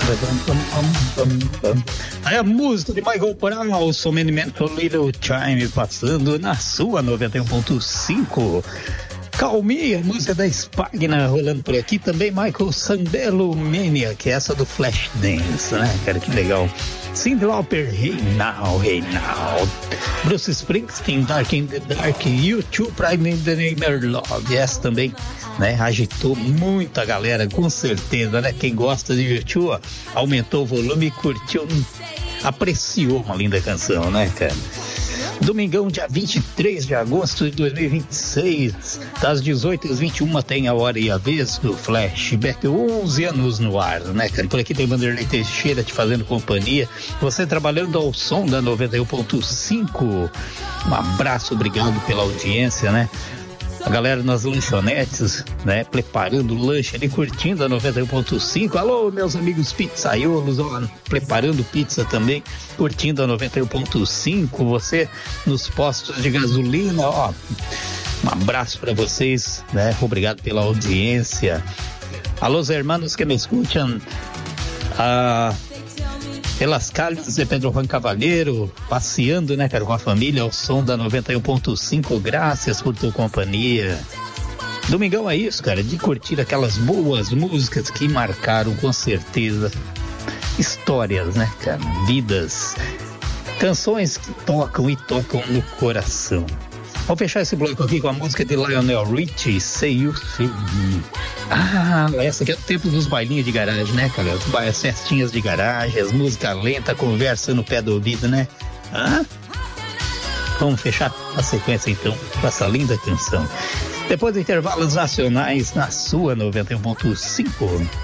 Aí a música de Michael Brown, So Many Men for Little Time, passando na sua 91.5. Calminha, música da Spagna rolando por aqui. Também Michael Sandelo Mania, que é essa do Flashdance, né, cara? Que legal. Cyndi Lauper, Hey Now, Hey Now. Bruce Springsteen, Dark in the Dark. U2, Prime in the Name of Love. Essa também, né, agitou muita galera, com certeza, né? Quem gosta de U2, ó, aumentou o volume e curtiu, apreciou uma linda canção, né, cara? Domingão, dia 23 de agosto de 2026, das 18 às 21 tem a hora e a vez do Flashback, 11 anos no ar, né, cara? Por aqui tem Vanderlei Teixeira te fazendo companhia, você trabalhando ao som da 91.5. Um abraço, obrigado pela audiência, né? A galera nas lanchonetes, né, preparando o lanche ali, curtindo a 91.5. Alô, meus amigos pizzaiolos, ó, preparando pizza também, curtindo a 91.5. Você nos postos de gasolina, ó, um abraço para vocês, né? Obrigado pela audiência. Alô, os hermanos que me escutam pelas calles de Pedro Juan Cavalheiro, passeando, né, cara, com a família ao som da 91.5, graças por tua companhia. Domingão é isso, cara, de curtir aquelas boas músicas que marcaram, com certeza, histórias, né, cara, vidas, canções que tocam e tocam no coração. Vamos fechar esse bloco aqui com a música de Lionel Richie, Say You See Me. Ah, essa aqui é o tempo dos bailinhos de garagem, né, cara? As festinhas de garagem, as músicas lentas, conversa no pé do ouvido, né? Ah? Vamos fechar a sequência, então, com essa linda canção. Depois de intervalos nacionais, na sua 91.5.